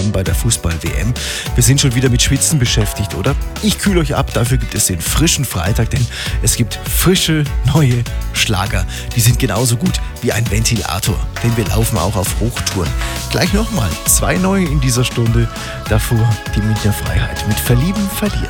an bei der Fußball-WM. Wir sind schon wieder mit Schwitzen beschäftigt, oder? Ich kühle euch ab, dafür gibt es den frischen Freitag, denn es gibt frische, neue Schlager. Die sind genauso gut wie ein Ventilator, denn wir laufen auch auf Hochtouren. Gleich nochmal 2 neue in dieser Stunde, davor die Münchner Freiheit mit Verlieben, Verlieren.